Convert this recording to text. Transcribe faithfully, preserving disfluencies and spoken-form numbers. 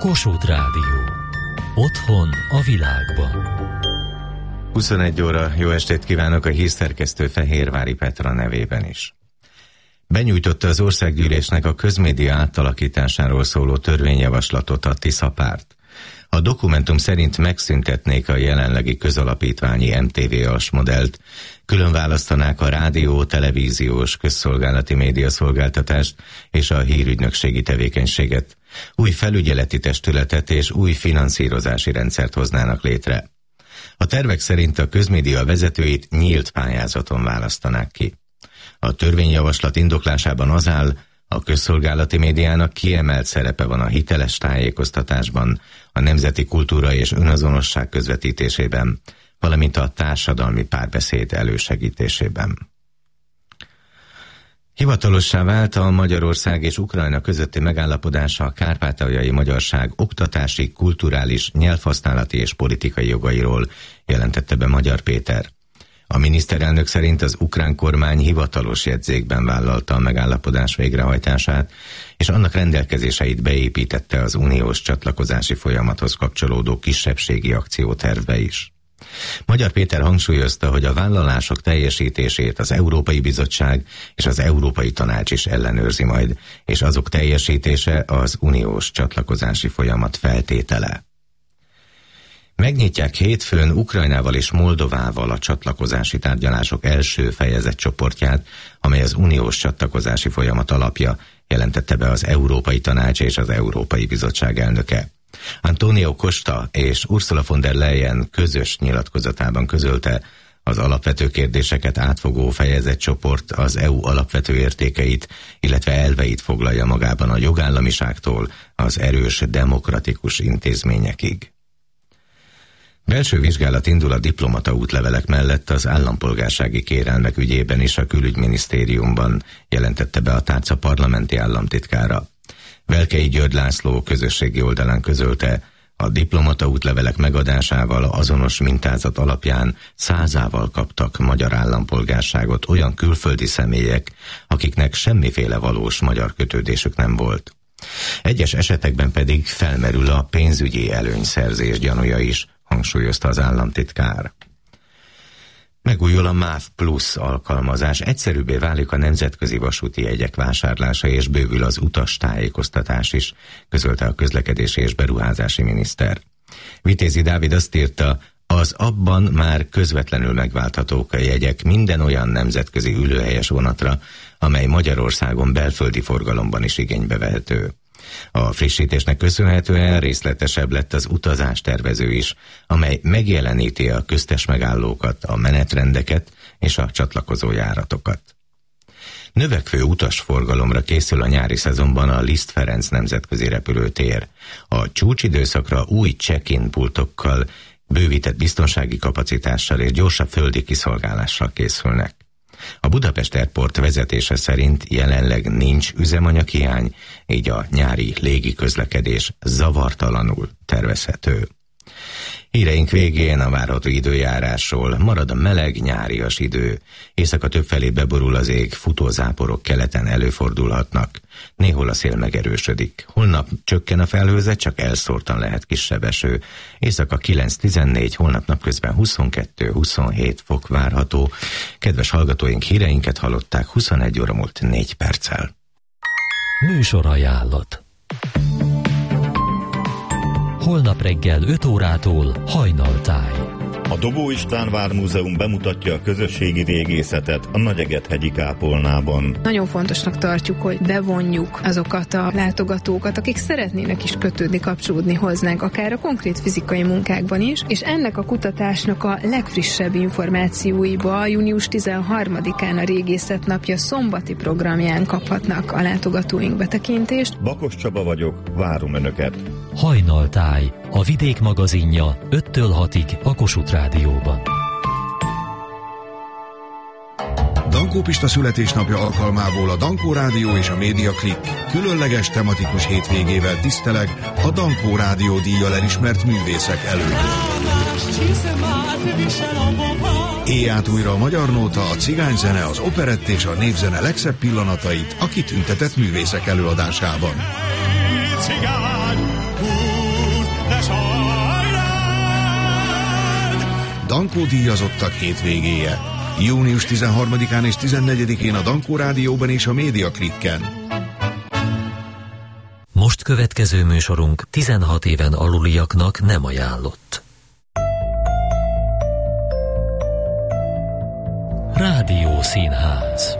Kossuth Rádió. Otthon a világban. huszonegy óra, jó estét kívánok a hírszerkesztő Fehérvári Petra nevében is. Benyújtotta az országgyűlésnek a közmédia átalakításáról szóló törvényjavaslatot a Tisza párt. A dokumentum szerint megszüntetnék a jelenlegi közalapítványi em té vé-as modellt, külön választanák a rádió, televíziós, közszolgálati médiaszolgáltatást és a hírügynökségi tevékenységet, új felügyeleti testületet és új finanszírozási rendszert hoznának létre. A tervek szerint a közmédia vezetőit nyílt pályázaton választanák ki. A törvényjavaslat indoklásában az áll, a közszolgálati médiának kiemelt szerepe van a hiteles tájékoztatásban, a nemzeti kultúra és önazonosság közvetítésében, valamint a társadalmi párbeszéd elősegítésében. Hivatalossá vált a Magyarország és Ukrajna közötti megállapodása a kárpátaljai magyarság oktatási, kulturális, nyelvhasználati és politikai jogairól, jelentette be Magyar Péter. A miniszterelnök szerint az ukrán kormány hivatalos jegyzékben vállalta a megállapodás végrehajtását, és annak rendelkezéseit beépítette az uniós csatlakozási folyamathoz kapcsolódó kisebbségi akciótervbe is. Magyar Péter hangsúlyozta, hogy a vállalások teljesítését az Európai Bizottság és az Európai Tanács is ellenőrzi majd, és azok teljesítése az uniós csatlakozási folyamat feltétele. Megnyitják hétfőn Ukrajnával és Moldovával a csatlakozási tárgyalások első fejezet csoportját, amely az uniós csatlakozási folyamat alapja, jelentette be az Európai Tanács és az Európai Bizottság elnöke. Antonio Costa és Ursula von der Leyen közös nyilatkozatában közölte, az alapvető kérdéseket átfogó fejezetcsoport az é u alapvető értékeit, illetve elveit foglalja magában a jogállamiságtól az erős demokratikus intézményekig. Belső vizsgálat indul a diplomata útlevelek mellett az állampolgársági kérelmek ügyében is a külügyminisztériumban, jelentette be a tárca parlamenti államtitkára. Velkei György László közösségi oldalán közölte, a diplomata útlevelek megadásával azonos mintázat alapján százával kaptak magyar állampolgárságot olyan külföldi személyek, akiknek semmiféle valós magyar kötődésük nem volt. Egyes esetekben pedig felmerül a pénzügyi előnyszerzés gyanúja is, hangsúlyozta az államtitkár. Megújul a MÁV Plus alkalmazás, egyszerűbbé válik a nemzetközi vasúti jegyek vásárlása és bővül az utastájékoztatás is, közölte a közlekedési és beruházási miniszter. Vitézi Dávid azt írta, az abban már közvetlenül megválthatók a jegyek minden olyan nemzetközi ülőhelyes vonatra, amely Magyarországon belföldi forgalomban is igénybe vehető. A frissítésnek köszönhetően részletesebb lett az utazástervező is, amely megjeleníti a köztes megállókat, a menetrendeket és a csatlakozó járatokat. Növekvő utasforgalomra készül a nyári szezonban a Liszt Ferenc nemzetközi repülőtér. A csúcsidőszakra új check-in pultokkal, bővített biztonsági kapacitással és gyorsabb földi kiszolgálással készülnek. A Budapest Airport vezetése szerint jelenleg nincs üzemanyaghiány, így a nyári légi közlekedés zavartalanul tervezhető. Híreink végén a várható időjárásról. Marad a meleg, nyárias idő. Éjszaka többfelé beborul az ég, futózáporok keleten előfordulhatnak. Néhol a szél megerősödik. Holnap csökken a felhőzet, csak elszórtan lehet kisebb eső. Éjszaka kilenc-tizennégy, holnap napközben huszonkettő-huszonhét fok várható. Kedves hallgatóink, híreinket hallották, huszonegy óra múlt négy perccel. Műsorajánlat. Holnap reggel öt órától Hajnaltáj. A Dobó István Vármúzeum bemutatja a közösségi régészetet a Nagyegethegyi kápolnában. Nagyon fontosnak tartjuk, hogy bevonjuk azokat a látogatókat, akik szeretnének is kötődni, kapcsolódni hozzánk, akár a konkrét fizikai munkákban is, és ennek a kutatásnak a legfrissebb információiba június tizenharmadikán a Régészet Napja szombati programján kaphatnak a látogatóink betekintést. Bakos Csaba vagyok, várom Önöket. Hajnaltáj, a Vidék magazinja öttől hatig a Kossuth Rádióban. Dankó Pista születésnapja alkalmából a Dankó Rádió és a Média Klik különleges tematikus hétvégével tiszteleg a Dankó Rádió díjjal elismert művészek előtt. Éj át újra a magyar nóta, a cigányzene, az operett és a népzene legszebb pillanatait a kitüntetett művészek előadásában. Dankó díjazottak hétvégéje. június tizenharmadikán és tizennegyedikén a Dankó Rádióban és a Média Klikken. Most következő műsorunk tizenhat éven aluliaknak nem ajánlott. Rádió Színház.